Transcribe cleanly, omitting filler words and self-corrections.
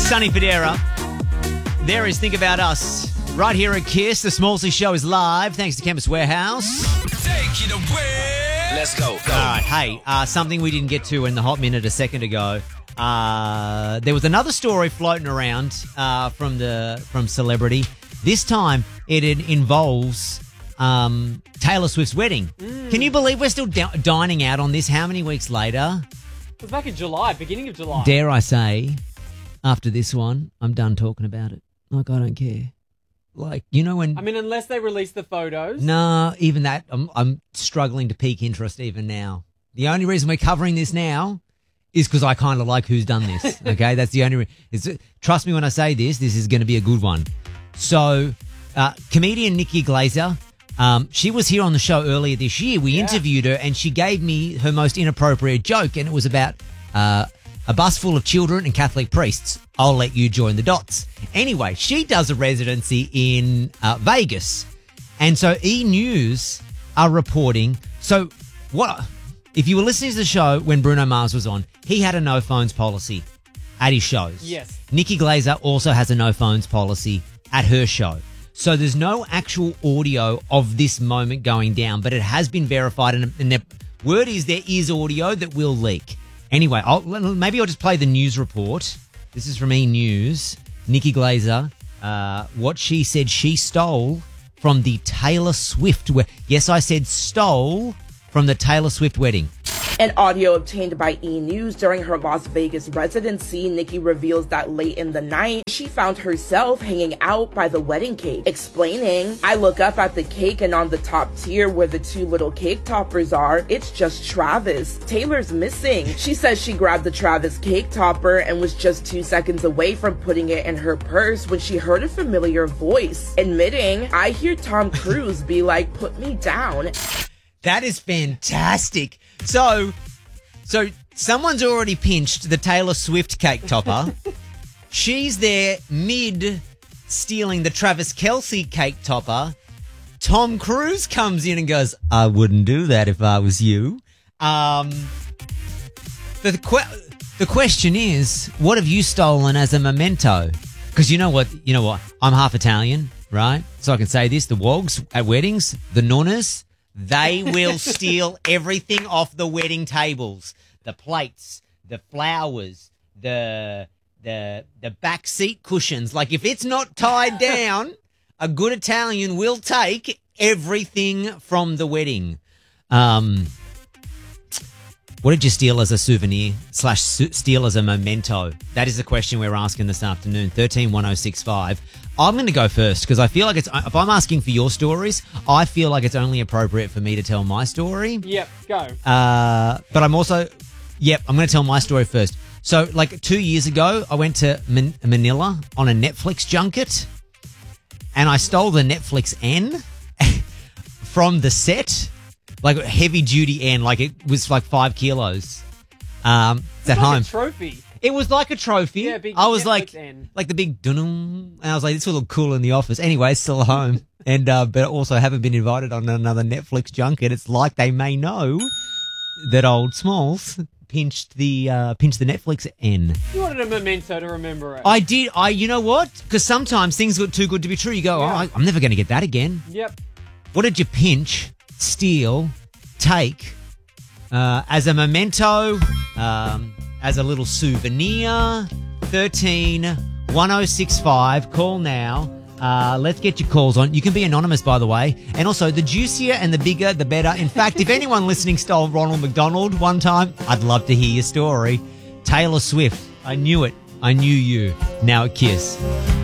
Sonny Fodera. There is Think About Us. Right here at KISS. The Smallsy Show is live thanks to Campus Warehouse. Take it away. Let's go. All right. Hey, something we didn't get to in the hot minute a second ago. There was another story floating around from Celebrity. This time it involves Taylor Swift's wedding. Can you believe we're still dining out on this? How many weeks later? It was back in July, beginning of July. Dare I say, after this one, I'm done talking about it. Like, I don't care. Like, you know when... I mean, unless they release the photos. No, even that, I'm struggling to pique interest even now. The only reason we're covering this now is because I kind of like who's done this, okay? That's the only reason. Trust me when I say this is going to be a good one. So, comedian Nikki Glaser, she was here on the show earlier this year. We interviewed her and she gave me her most inappropriate joke, and it was about a bus full of children and Catholic priests. I'll let you join the dots. Anyway, she does a residency in Vegas. And so E! News are reporting. So what? If you were listening to the show when Bruno Mars was on, he had a no phones policy at his shows. Yes. Nikki Glaser also has a no phones policy at her show. So there's no actual audio of this moment going down, but it has been verified. And the word is there is audio that will leak. Anyway, maybe I'll just play the news report. This is from E! News. Nikki Glaser, what she said she stole from the Taylor Swift. Yes, I said stole from the Taylor Swift wedding. An audio obtained by E! News during her Las Vegas residency, Nikki reveals that late in the night, she found herself hanging out by the wedding cake, explaining, I look up at the cake and on the top tier where the two little cake toppers are, it's just Travis. Taylor's missing. She says she grabbed the Travis cake topper and was just 2 seconds away from putting it in her purse when she heard a familiar voice, admitting, I hear Tom Cruise be like, put me down. That is fantastic. So someone's already pinched the Taylor Swift cake topper. She's there mid-stealing the Travis Kelce cake topper. Tom Cruise comes in and goes, I wouldn't do that if I was you. The question is, what have you stolen as a memento? Because you know what? I'm half Italian, right? So I can say this, the wogs at weddings, the nonnas, they will steal everything off the wedding tables. The plates, the flowers, the back seat cushions. Like, if it's not tied down, a good Italian will take everything from the wedding. What did you steal as a souvenir / steal as a memento? That is the question we're asking this afternoon. 131065. I'm going to go first because I feel like if I'm asking for your stories, I feel like it's only appropriate for me to tell my story. Yep, go. But I'm also, I'm going to tell my story first. So, like 2 years ago, I went to Manila on a Netflix junket, and I stole the Netflix N from the set. Like a heavy-duty N, like it was like 5 kilos. It's at like home. A trophy. It was like a trophy. Yeah, big I was Netflix like N. the big dun, and I was like, this will look cool in the office. Anyway, it's still at home, and but also haven't been invited on another Netflix junket. It's like they may know that old Smalls pinched the Netflix N. You wanted a memento to remember it. I did. You know what? Because sometimes things look too good to be true. You go, I'm never going to get that again. Yep. What did you pinch, steal, take as a memento, as a little souvenir? 131065. Call now. Let's get your calls on. You can be anonymous, by the way. And also, the juicier and the bigger, the better. In fact, if anyone listening stole Ronald McDonald one time, I'd love to hear your story. Taylor Swift. I knew it. I knew you. Now at KISS.